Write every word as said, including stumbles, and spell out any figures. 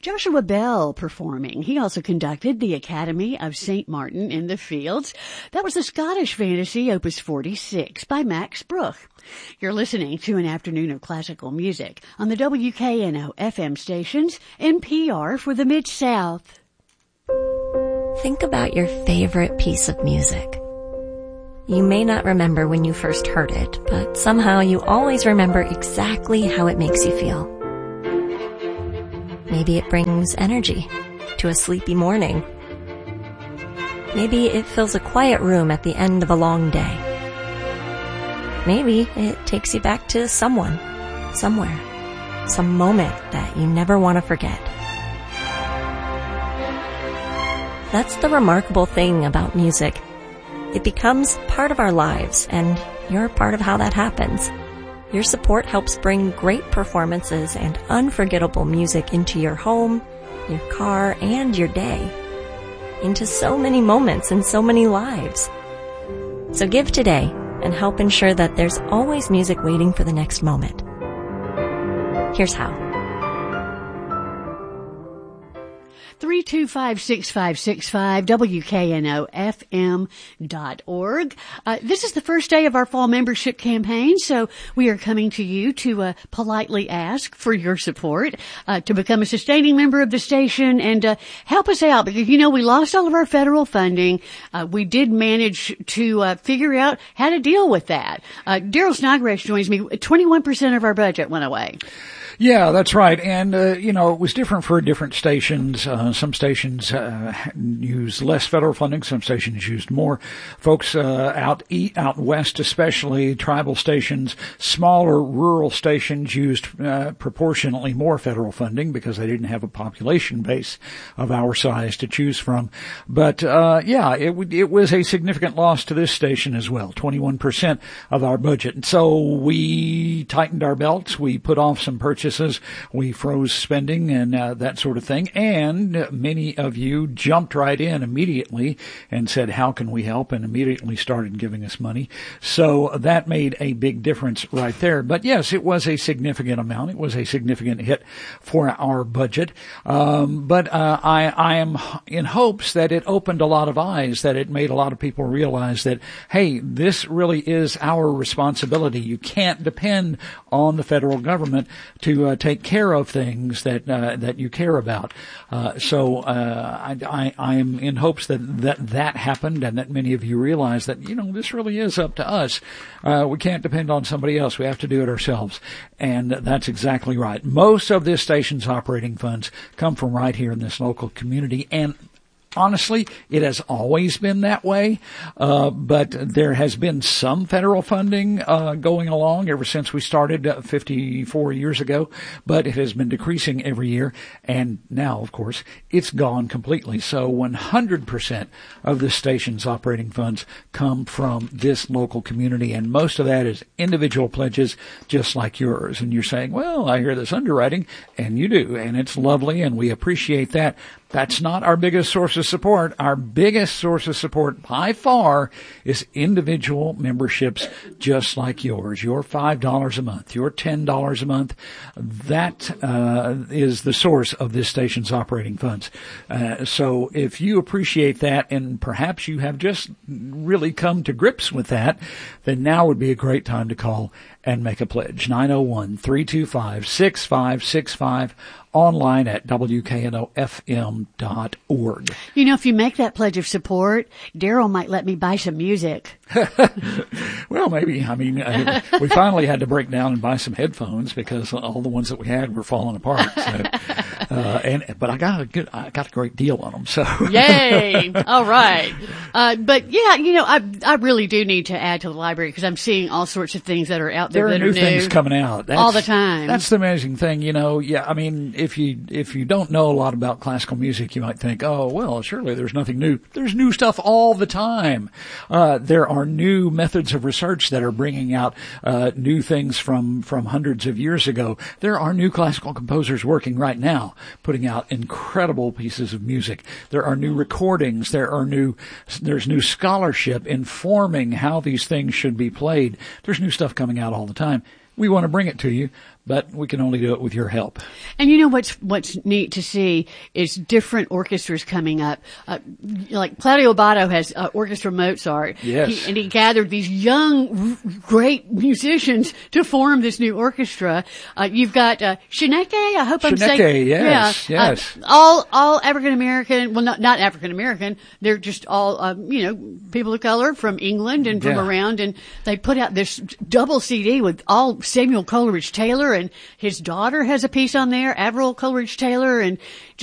Joshua Bell performing. He also conducted the Academy of Saint Martin in the Fields. That was the Scottish Fantasy, Opus forty-six, by Max Bruch. You're listening to an afternoon of classical music on the W K N O F M stations, N P R for the Mid-South. Think about your favorite piece of music. You may not remember when you first heard it, but somehow you always remember exactly how it makes you feel. Maybe it brings energy to a sleepy morning. Maybe it fills a quiet room at the end of a long day. Maybe it takes you back to someone, somewhere, some moment that you never want to forget. That's the remarkable thing about music. It becomes part of our lives, and you're part of how that happens. Your support helps bring great performances and unforgettable music into your home, your car, and your day. Into so many moments and so many lives. So give today and help ensure that there's always music waiting for the next moment. Here's how. three two five, six five six five, W K N O F M dot org. Uh, this is the first day of our fall membership campaign, so we are coming to you to uh, politely ask for your support uh, to become a sustaining member of the station and uh, help us out because, you know, we lost all of our federal funding. Uh, we did manage to uh, figure out how to deal with that. Uh, Daryl Snodgrass joins me. twenty-one percent of our budget went away. Yeah, that's right. And, uh, you know, it was different for different stations. Uh, some stations, uh, used less federal funding. Some stations used more. Folks, uh, out, east, out west, especially tribal stations, smaller rural stations used, uh, proportionately more federal funding because they didn't have a population base of our size to choose from. But, uh, yeah, it, it was a significant loss to this station as well. twenty-one percent of our budget. And so we tightened our belts. We put off some purchases. We froze spending and uh, that sort of thing. And many of you jumped right in immediately and said, how can we help? And immediately started giving us money. So that made a big difference right there. But yes, it was a significant amount. It was a significant hit for our budget. Um, but uh, I, I am in hopes that it opened a lot of eyes, that it made a lot of people realize that, hey, this really is our responsibility. You can't depend on the federal government to uh, take care of things that uh, that you care about. Uh, so uh, I, I, I am in hopes that, that that happened and that many of you realize that, you know, this really is up to us. Uh, we can't depend on somebody else. We have to do it ourselves. And that's exactly right. Most of this station's operating funds come from right here in this local community. And honestly, it has always been that way, uh, but there has been some federal funding uh, going along ever since we started uh, fifty-four years ago, but it has been decreasing every year, and now, of course, it's gone completely. So one hundred percent of the station's operating funds come from this local community, and most of that is individual pledges just like yours. And you're saying, well, I hear this underwriting, and you do, and it's lovely, and we appreciate that. That's not our biggest source of support. Our biggest source of support by far is individual memberships just like yours. Your five dollars a month, your ten dollars a month. That uh, is the source of this station's operating funds. Uh, so if you appreciate that and perhaps you have just really come to grips with that, then now would be a great time to call and make a pledge. nine oh one, three two five, six five six five. Online at W K N O F M dot org. You know, if you make that pledge of support, Daryl might let me buy some music. Well, maybe. I mean, uh, we finally had to break down and buy some headphones because all the ones that we had were falling apart. So, uh, and but I got a good, I got a great deal on them. So, yay! All right. Uh, but yeah, you know, I I really do need to add to the library because I'm seeing all sorts of things that are out there, there are that new are new things coming out that's, all the time. That's the amazing thing, you know. Yeah, I mean. If you if you don't know a lot about classical music, you might think, oh, well, surely there's nothing new. There's new stuff all the time. Uh, there are new methods of research that are bringing out uh, new things from from hundreds of years ago. There are new classical composers working right now, putting out incredible pieces of music. There are new recordings. There are new there's new scholarship informing how these things should be played. There's new stuff coming out all the time. We want to bring it to you, but we can only do it with your help. And you know what's what's neat to see is different orchestras coming up. Uh, like Claudio Abbado has uh, Orchestra Mozart, yes, he, and he gathered these young, great musicians to form this new orchestra. Uh, you've got uh, Shineke. I hope I'm saying Shineke, yes, yeah, yes. Uh, all all African American. Well, not not African American. They're just all uh, you know people of color from England and from Yeah. around. And they put out this double C D with all Samuel Coleridge Taylor, and his daughter has a piece on there, Avril Coleridge Taylor, and